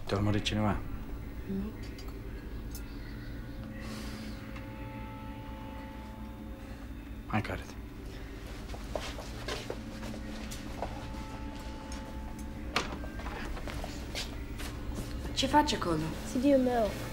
Te-a urmărit cineva? Nu. Hai, care-te. Ce faci acolo? CD-ul meu.